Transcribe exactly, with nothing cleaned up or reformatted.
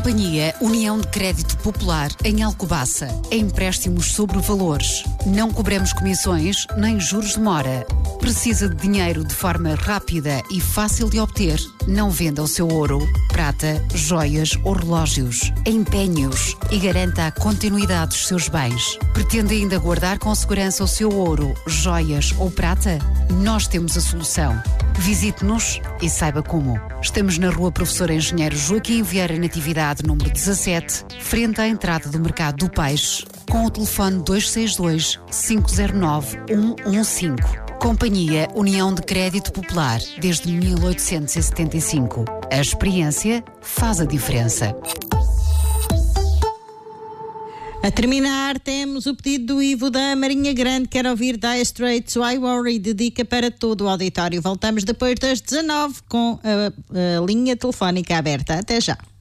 Companhia União de Crédito Popular em Alcobaça. Empréstimos sobre valores. Não cobramos comissões nem juros de mora. Precisa de dinheiro de forma rápida e fácil de obter? Não venda o seu ouro, prata, joias ou relógios. Empenhe-os e garanta a continuidade dos seus bens. Pretende ainda guardar com segurança o seu ouro, joias ou prata? Nós temos a solução. Visite-nos e saiba como. Estamos na Rua Professor Engenheiro Joaquim Vieira Natividade, número dezassete, frente à entrada do Mercado do Peixe, com o telefone dois seis dois, cinco zero nove, um um cinco. Companhia União de Crédito Popular, desde mil oitocentos e setenta e cinco. A experiência faz a diferença. A terminar, temos o pedido do Ivo da Marinha Grande. Quer ouvir Dire Straits, Why Worry? Dedica para todo o auditório. Voltamos depois das dezanove com a, a linha telefónica aberta. Até já.